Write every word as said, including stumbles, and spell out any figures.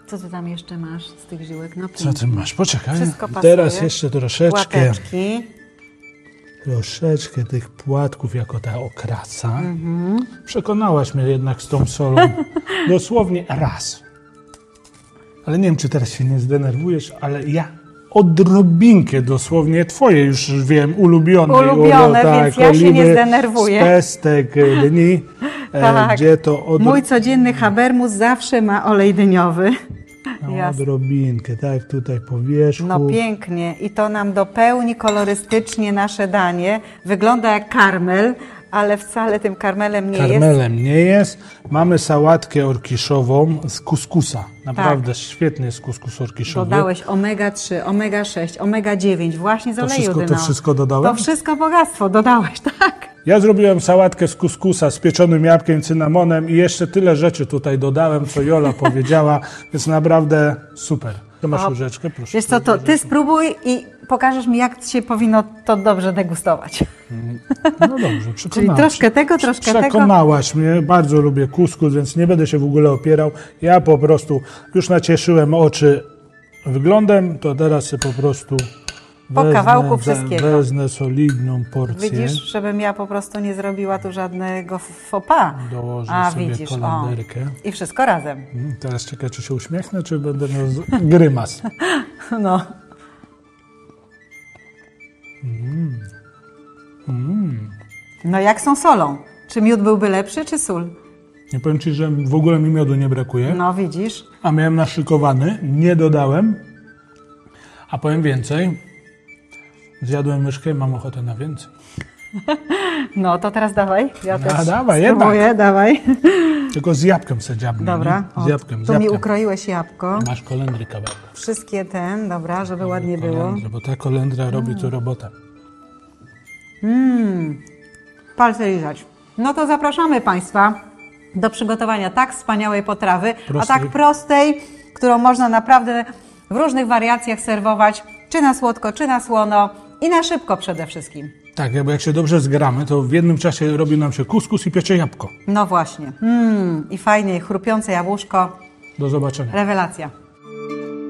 Co ty tam jeszcze masz z tych żyłek? No, Co ty masz? Poczekaj. Wszystko pasuje. Teraz jeszcze troszeczkę, Płateczki. troszeczkę tych płatków jako ta okrasa. Mhm. Przekonałaś mnie jednak z tą solą. Dosłownie raz. Ale nie wiem, czy teraz się nie zdenerwujesz, ale ja odrobinkę dosłownie, twoje już wiem, ulubione. Ulubione, ulo, tak, więc ja się nie zdenerwuję. Z pestek dni, Tak. e, gdzie to od... Mój codzienny habermus zawsze ma olej dyniowy. No, odrobinkę, tak, tutaj po wierzchu. No pięknie i to nam dopełni kolorystycznie nasze danie. Wygląda jak karmel, ale wcale tym karmelem nie Karmelem jest. Karmelem nie jest. Mamy sałatkę orkiszową z kuskusa. Naprawdę tak. świetny jest kuskus orkiszowy. Dodałeś omega trzy, omega sześć, omega dziewięć właśnie z to oleju wszystko, dynowego. To wszystko dodałem? To wszystko bogactwo dodałeś, tak. Ja zrobiłem sałatkę z kuskusa z pieczonym jabłkiem, cynamonem i jeszcze tyle rzeczy tutaj dodałem, co Jola powiedziała, więc naprawdę super. Ty masz O, łyżeczkę, proszę. Wiesz co, to ty spróbuj i pokażesz mi, jak się powinno to dobrze degustować. No dobrze, przekonałaś. Czyli troszkę tego, troszkę tego. Przekonałaś mnie, bardzo lubię kuskus, więc nie będę się w ogóle opierał. Ja po prostu już nacieszyłem oczy wyglądem, to teraz się po prostu Po wezmę, kawałku wszystkiego. Wezmę solidną porcję. Widzisz, żebym ja po prostu nie zrobiła tu żadnego faux pas. Dołożę A sobie widzisz, kolenderkę. o. I wszystko razem. Mm, Teraz czekaj, czy się uśmiechnę, czy będę miał z- grymas. No. Mm. Mm. No jak są solą? Czy miód byłby lepszy, czy sól? Nie powiem ci, że w ogóle mi miodu nie brakuje, No widzisz. a miałem naszykowany, nie dodałem. A powiem więcej, zjadłem myszkę i mam ochotę na więcej. No to teraz dawaj. Ja A, też dawaj, spróbuję, jednak. dawaj. Tylko z jabłkiem se dziabnę. Dobra. nie? Z jabłkiem, z tu mi jabłkiem. ukroiłeś jabłko. Masz kolendry kawałek. Wszystkie ten, dobra, żeby ładnie było. Kolendry, bo ta kolendra robi tu robotę. Mmm, palce lizać. No to zapraszamy Państwa do przygotowania tak wspaniałej potrawy, Prostej. a tak prostej, którą można naprawdę w różnych wariacjach serwować, czy na słodko, czy na słono i na szybko przede wszystkim. Tak, bo jak się dobrze zgramy, to w jednym czasie robi nam się kuskus i piecze jabłko. No właśnie. Mmm, i fajnie, chrupiące jabłuszko. Do zobaczenia. Rewelacja.